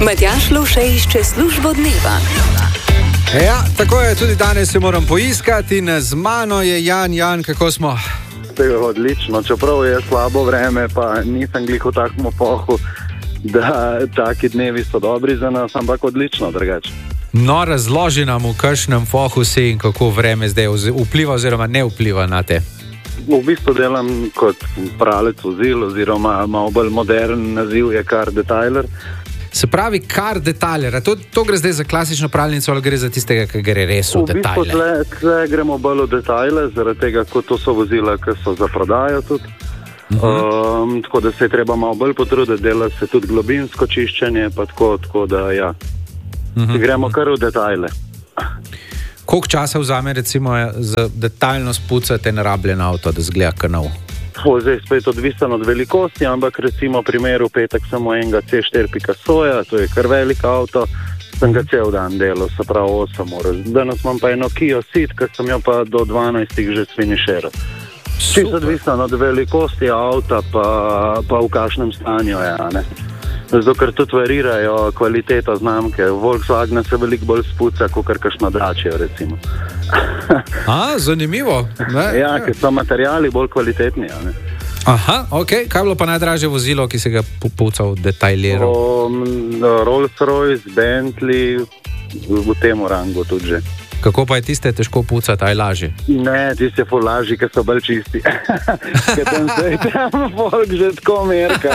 Matjaž Lovšej išče službo dneva. Ja, tako je, tudi danes se moram poiskati in z mano je Jan. Jan, kako smo? Odlično, čeprav je slabo vreme, pa nisem glih v takem opohu, da taki dnevi so dobri za nas, ampak odlično drugače. No, razloži nam, v kakšnem fohu si in kako vreme zdaj vpliva oziroma ne vpliva na te. V bistvu delam kot pralec vozil, oziroma malo bolj modern naziv je car detailer. Se pravi, car detailer, to gre zdaj za klasično pralnico ali gre za tistega, ki gre res v detajle? V bistvu tle gremo bolj v detajle, zaradi tega, kot to so vozila, ki so za prodajo tudi. Tako da se je treba malo bolj potruditi, dela se tudi globinsko čiščenje, pa tako da ja. Gremo kar v detajle. Koliko časa vzame recimo za detaljno spucati narabljen avto, da zgleda kot nov? Zdaj spet odvisno od velikosti, ampak recimo v primeru petek samo enega C4 Picassoja, to je kar velik avto, sem ga cel dan delal, se pravi 8 ur. Danes imam pa eno Kia Ceed, ki sem jo pa do 12 že sfinišeral. Čisto odvisno od velikosti avta, pa v kakšnem stanju je, ne? Zato, ker tudi varirajo kvaliteto znamke. Volkswagen se veliko bolj spuca, kot kakšno Dacia, recimo. Zanimivo. Ja, ker so materiali bolj kvalitetni, ne? Aha, ok. Kaj je bilo pa najdražje vozilo, ki se ga pucal, detajliral? Rolls-Royce, Bentley, v tem rangu tudi že. Kako pa je tiste težko pucati, aj lažje? Ne, tiste ful lažji, ker so bolj čisti. Ker tam folk že tako merka.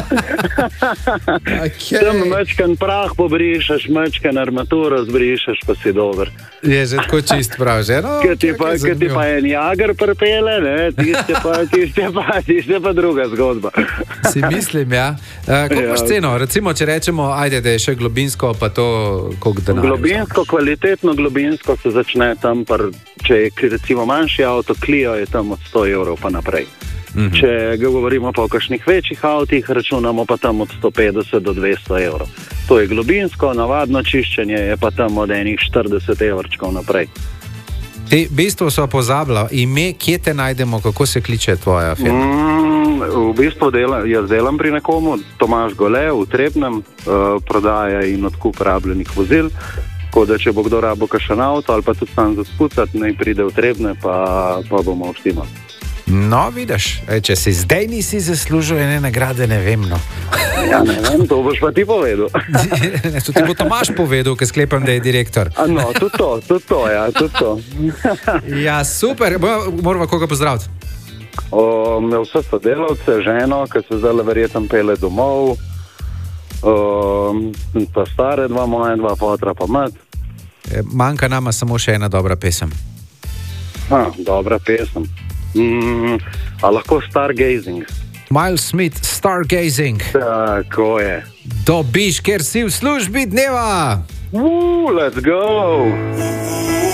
Tam mečkan prah pobrišeš, mečkan armaturo zbrišeš, pa si dober. Je že tako čist prav, že? No, ker ti pa en jager pripele, ne, tiste pa druga zgodba. Si mislim, ja. Koliko imaš ceno? Recimo, če rečemo, ajde, da je še globinsko, pa to koliko denarja? Globinsko, kvalitetno globinsko se začne tam, če je recimo manjši avto, Clio je tam od 100 evrov pa naprej. Če govorimo pa o kakšnih večjih avtih, računamo pa tam od 150 do 200 evrov. To je globinsko, navadno čiščenje je pa tam od enih 40 evrčkov naprej. Ti v bistvu so pozabila ime, kje te najdemo, kako se kliče tvoja firma? V bistvu jaz delam pri nekomu, Tomaž Gole v Trebnem, prodaja in odkup rabljenih vozil. Tako da, če bo kdo rabo kakšen avto ali pa tudi sam za spucati, naj pride v Trebne, pa bomo vštimali. No, vidiš, če si zdaj nisi zaslužil ene nagrade, ne vem, no. Ja, ne vem, to boš pa ti povedal. To ti bo Tomaž povedal, ker sklepam, da je direktor. No, tudi to, ja, tudi to. Ja, super, moramo koga pozdraviti? Vse sodelavce, ženo, ki se zdaj verjetno pele domov, pa stare dva moja, dva potra pa mat. Manjka nama samo še ena dobra pesem. Dobra pesem. A lahko Stargazing? Miles Smith, Stargazing. Tako je. Dobiš, ker si v službi dneva. Let's go!